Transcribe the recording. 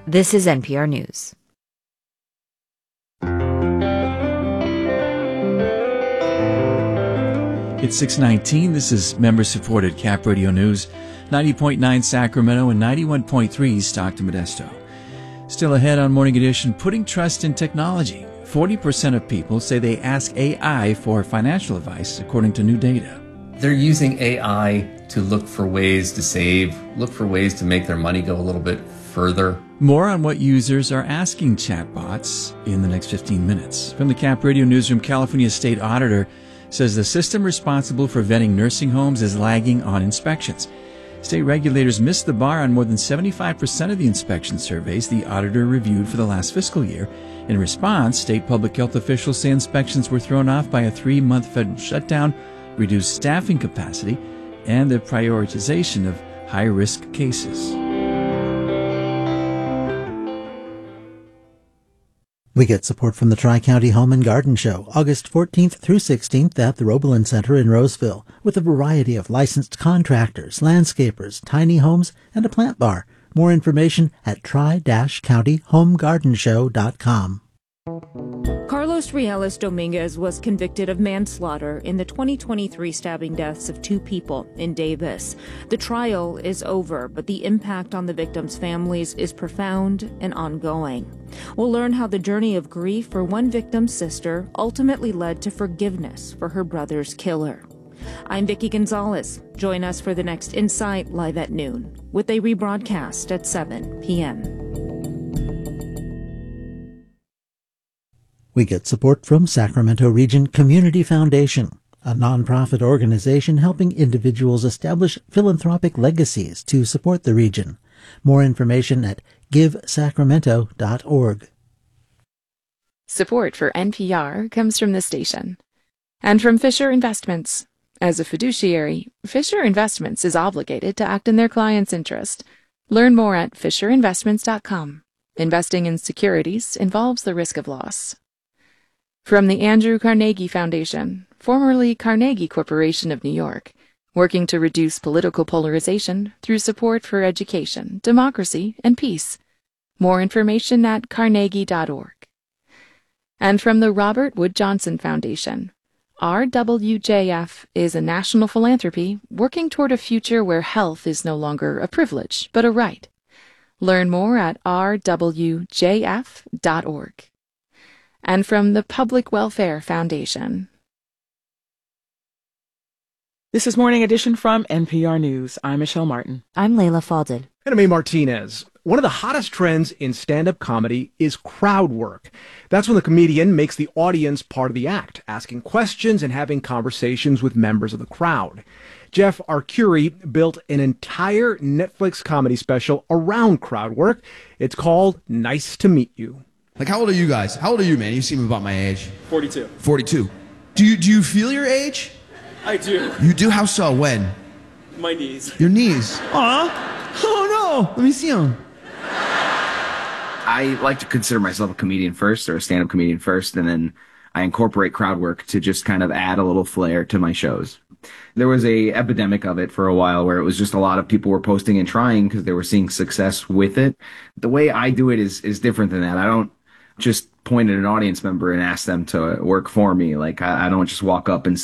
This is NPR News. It's 6:19. This is member-supported Cap Radio News, 90.9 Sacramento and 91.3 Stockton Modesto. Still ahead on Morning Edition, putting trust in technology. 40% of people say they ask AI for financial advice, according to new data. They're using AI to look for ways to save, look for ways to make their money go a little bit further. More on what users are asking chatbots in the next 15 minutes. From the Cap Radio Newsroom, California State Auditor says the system responsible for vetting nursing homes is lagging on inspections. State regulators missed the bar on more than 75% of the inspection surveys the auditor reviewed for the last fiscal year. In response, state public health officials say inspections were thrown off by a 3-month federal shutdown, reduced staffing capacity, and the prioritization of high-risk cases. We get support from the Tri-County Home and Garden Show, August 14th through 16th at the Roebelin Center in Roseville, with a variety of licensed contractors, landscapers, tiny homes, and a plant bar. More information at tri-countyhomegardenshow.com. Carlos Rieles Dominguez was convicted of manslaughter in the 2023 stabbing deaths of 2 people in Davis. The trial is over, but the impact on the victims' families is profound and ongoing. We'll learn how the journey of grief for one victim's sister ultimately led to forgiveness for her brother's killer. I'm Vicki Gonzalez. Join us for the next Insight live at noon, with a rebroadcast at 7 p.m. We get support from Sacramento Region Community Foundation, a nonprofit organization helping individuals establish philanthropic legacies to support the region. More information at givesacramento.org. Support for NPR comes from the station and from Fisher Investments. As a fiduciary, Fisher Investments is obligated to act in their client's interest. Learn more at fisherinvestments.com. Investing in securities involves the risk of loss. From the Andrew Carnegie Foundation, formerly Carnegie Corporation of New York, working to reduce political polarization through support for education, democracy, and peace. More information at carnegie.org. And from the Robert Wood Johnson Foundation, RWJF is a national philanthropy working toward a future where health is no longer a privilege, but a right. Learn more at rwjf.org. And from the Public Welfare Foundation. This is Morning Edition from NPR News. I'm Michelle Martin. I'm Layla Falded. And I'm A. Martinez. One of the hottest trends in stand-up comedy is crowd work. That's when the comedian makes the audience part of the act, asking questions and having conversations with members of the crowd. Jeff Arcuri built an entire Netflix comedy special around crowd work. It's called Nice to Meet You. Like, how old are you guys? How old are you, man? You seem about my age. 42. 42. Do you feel your age? I do. You do? How so? When? My knees. Your knees? Aw. Oh, no. Let me see them. I like to consider myself a comedian first, or a stand-up comedian first, and then I incorporate crowd work to just kind of add a little flair to my shows. There was a epidemic of it for a while where it was just a lot of people were posting and trying because they were seeing success with it. The way I do it is different than that. I don't just point at an audience member and ask them to work for me. Like, I don't just walk up and